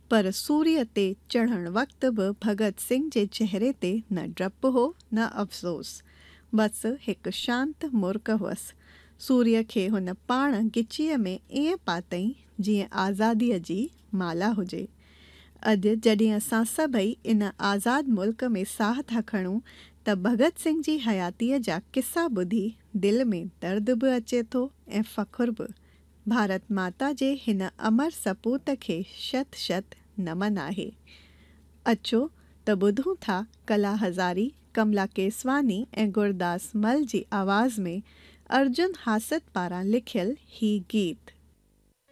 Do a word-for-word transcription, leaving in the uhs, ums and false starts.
पर सूर्य ते चढ़ण वक़्तु बि भगत सिंह जे चेहरे ते न डपु हो न अफ़सोस, बसि हिकु शांति मुर्क हुअसि। सूर्य खे हुन पाण गिचीअ में ईअं पातईं जीअं आज़ादीअ जी माला हुजे। अॼु जॾहिं असां सभई इन आज़ाद मुल्क में साह था खणूं त भगत सिंह जी हयातीअ जा किस्सा ॿुधी दिलि में दर्द बि अचे थो ऐं फ़ख़ुर बि। भारत माता जे हिन अमर सपूत खे शत शत नमन आहे। अचो त ॿुधूं था कला हज़ारी, कमला केसवानी ऐं गुरदास मल जी आवाज़ में अर्जुन हासद पारां लिखियल ही गीत।